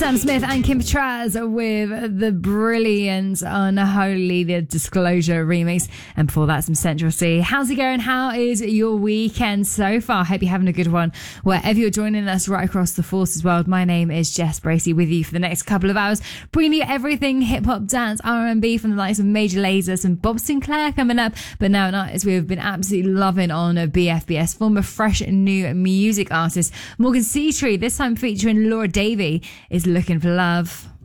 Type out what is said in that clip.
Sam Smith and Kim Petras with the brilliant Unholy the Disclosure remix. And before that, some Central C. How's it going? How is your weekend so far? Hope you're having a good one wherever you're joining us right across the Forces world. My name is Jess Bracey with you for the next couple of hours, bringing you everything hip-hop, dance, R&B from the likes of Major Lazer and Bob Sinclair coming up. But now an artist we've been absolutely loving on BFBS, former fresh new music artist Morgan Seatree, this time featuring Laura Davey, is Looking for Love.